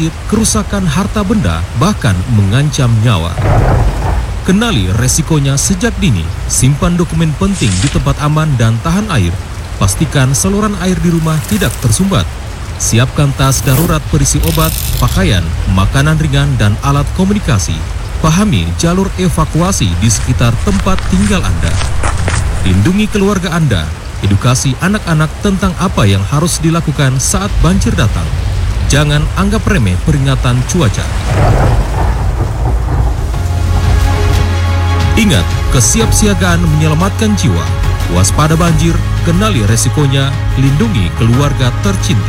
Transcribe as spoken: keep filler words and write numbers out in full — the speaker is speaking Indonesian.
sakit, kerusakan harta benda, bahkan mengancam nyawa. Kenali resikonya sejak dini, simpan dokumen penting di tempat aman dan tahan air. Pastikan saluran air di rumah tidak tersumbat. Siapkan tas darurat berisi obat, pakaian, makanan ringan, dan alat komunikasi. Pahami jalur evakuasi di sekitar tempat tinggal Anda. Lindungi keluarga Anda. Edukasi anak-anak tentang apa yang harus dilakukan saat banjir datang. Jangan anggap remeh peringatan cuaca. Ingat, kesiapsiagaan menyelamatkan jiwa. Waspada banjir, kenali resikonya, lindungi keluarga tercinta.